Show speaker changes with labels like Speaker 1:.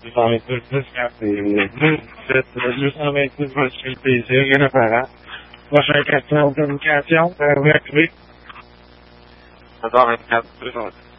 Speaker 1: 226 10 4 et 17 226 va chez le plaisir, rien apparent. Prochaine question de communication, vous activez. 24, 226.